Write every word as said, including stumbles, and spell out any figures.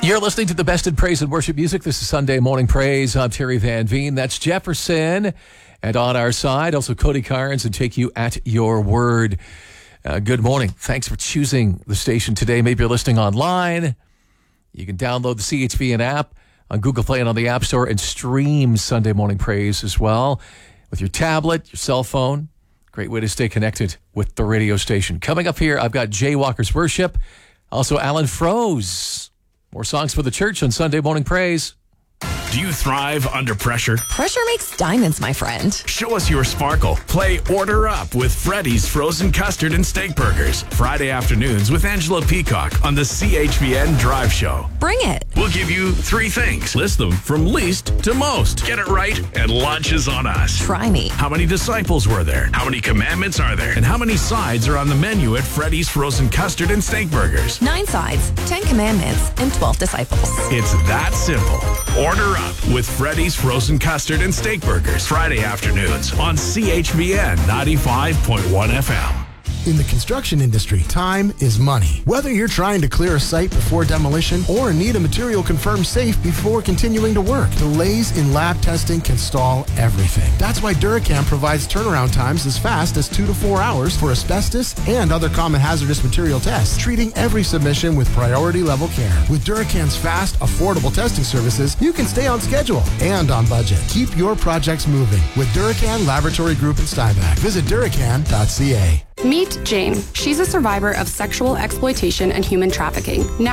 You're listening to the best in praise and worship music. This is Sunday Morning Praise. I'm Terry Van Veen. That's Jefferson. And on our side, also Cody Carnes and Take You at Your Word. Uh, good morning. Thanks for choosing the station today. Maybe you're listening online. You can download the C H V N app on Google Play and on the App Store and stream Sunday Morning Praise as well with your tablet, your cell phone. Great way to stay connected with the radio station. Coming up here, I've got Jay Walker's Worship. Also, Alan Froese. More songs for the church on Sunday Morning Praise. Do you thrive under pressure? Pressure makes diamonds, my friend. Show us your sparkle. Play Order Up with Freddy's Frozen Custard and Steak Burgers. Friday afternoons with Angela Peacock on the C H V N Drive Show. Bring it. We'll give you three things. List them from least to most. Get it right and lunch is on us. Try me. How many disciples were there? How many commandments are there? And how many sides are on the menu at Freddy's Frozen Custard and Steak Burgers? Nine sides, ten commandments, and twelve disciples. It's that simple. Order Up with Freddy's Frozen Custard and Steak Burgers. Friday afternoons on C H V N ninety-five point one F M. In the construction industry, time is money. Whether you're trying to clear a site before demolition or need a material confirmed safe before continuing to work, delays in lab testing can stall everything. That's why Duracam provides turnaround times as fast as two to four hours for asbestos and other common hazardous material tests, treating every submission with priority level care. With Duracam's fast, affordable testing services, you can stay on schedule and on budget. Keep your projects moving with Duracan Laboratory Group in Steinbach. Visit Duracan dot C A. Meet Jane. She's a survivor of sexual exploitation and human trafficking. Now